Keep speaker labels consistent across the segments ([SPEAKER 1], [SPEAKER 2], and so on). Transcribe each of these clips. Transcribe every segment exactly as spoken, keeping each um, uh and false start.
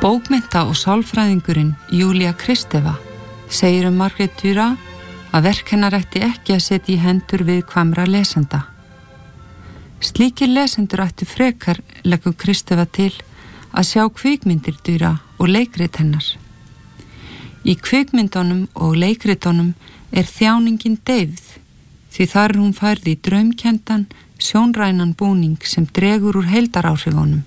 [SPEAKER 1] Bókmennta- og sálfræðingurinn Júlía Kristeva segir um Margrét Duras að verk hennar ætti ekki að setja í hendur viðkvæmra lesenda. Slíkir lesendur ættu frekar, leggur Kristeva til, að sjá kvikmyndir Duras og leikrit hennar. Í kvikmyndunum og leikritunum er þjáningin deyfð, því þar er hún færð í draumkenndan, sjónrænan búning sem dregur úr heildaráhrifunum.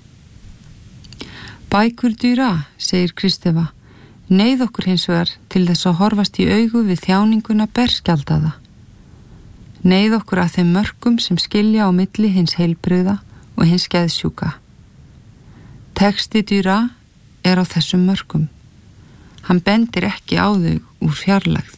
[SPEAKER 1] Bækur Duras, segir Kristeva, neyð okkur hins vegar til þess að horfast í augu við þjáninguna berskjaldaða. Neyð okkur að þeim mörkum sem skilja á milli hins heilbrigða og hins geðsjúka. Texti Duras er á þessum mörkum. Hann bendir ekki á þau úr fjarlægð.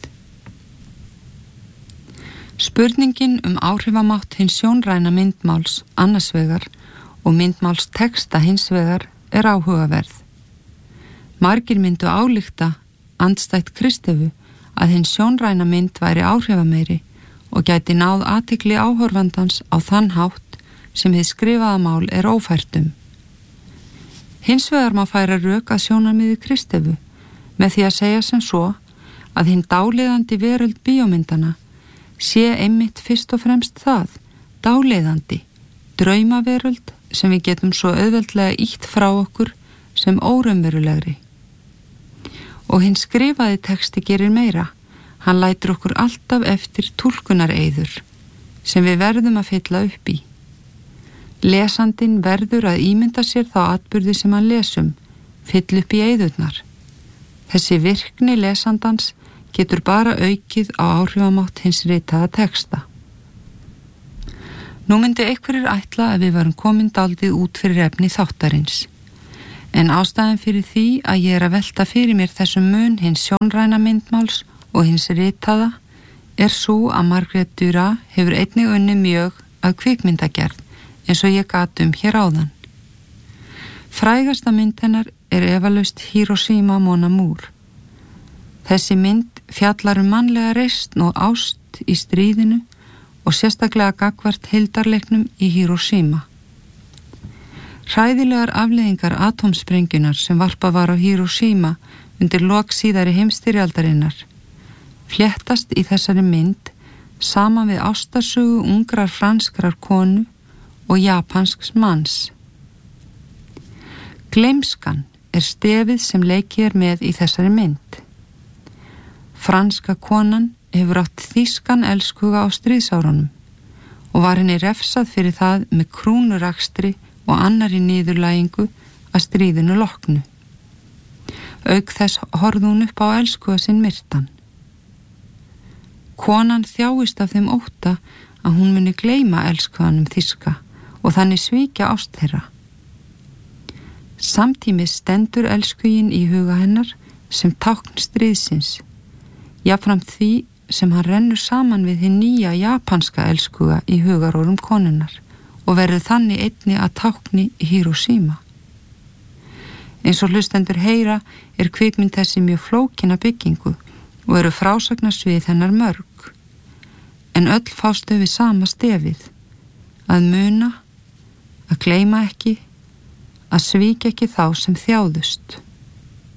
[SPEAKER 1] Spurningin um áhrifamátt hins sjónræna myndmáls annars vegar og myndmáls texta hins vegar er áhugaverð. Margir myndu álykta, andstætt Kristefu, að hins sjónræna mynd væri áhrifameiri og gæti náð athygli áhorfandans á þann hátt sem hið skrifaða mál er ófært um. Hins vegar má færa rök að sjónarmiði Kristefu með því að segja sem svo að hinn dáleiðandi veröld bíómyndana sé einmitt fyrst og fremst það, dáleiðandi, draumaveröld sem við getum svo auðveldlega ýtt frá okkur sem óraunverulegri. Og hinn skrifaði texti gerir meira, hann lætur okkur alltaf eftir túlkunareyður sem við verðum að fylla upp í. Lesandinn verður að ímynda sér þá atburði sem hann lesum, fyll upp í eyðurnar. Þessi virkni lesandans getur bara aukið á áhrifamátt hins ritaða texta. Nú myndi einhverjir ætla að við varum komin daldið út fyrir efni þáttarins. En ástæðan fyrir því að ég er að velta fyrir mér þessum mun hins sjónræna myndmáls og hins ritaða er svo að Margrét Duras hefur einnig unnið mjög að kvikmyndagerð eins og ég gat um hér áðan. Frægasta mynd hennar er efalaust Hiroshima Mon Amour. Þessi mynd fjallar um mannlega reisn og ást í stríðinu og sérstaklega gagnvart hildarleiknum í Hiroshima. Hræðilegar afleiðingar atómsprengjunnar sem varpað var á Hiroshima undir lok síðari heimsstyrjaldarinnar fléttast í þessari mynd saman við ástarsögu ungrar franskrar konu og japansks manns. Gleymskan er stefið sem leikið er með í þessari mynd. Franska konan hefur átt þýskan elskuga á stríðsárunum og var henni refsað fyrir það með krúnurakstri og annarri niðurlægingu að stríðinu loknu. Auk þess horfði hún upp á elskuga sinn myrtan. Konan þjáist af þeim ótta að hún muni gleyma elskuganum þýska og þannig svíkja ást þeirra. Samtímis stendur elskuginn í huga hennar sem tákn stríðsins, jafnframt því sem hann rennur saman við hinn nýja japanska elskuga í hugarórum konunnar og verður þannig einni að tákni í Hiroshima. Eins og hlustendur heyra er kvikmynd þessi mjög flókina byggingu og eru frásagnarsvið hennar mörg, en öll fástu við sama stefið, að muna, að gleyma ekki, að svíkja ekki þá sem þjáðust.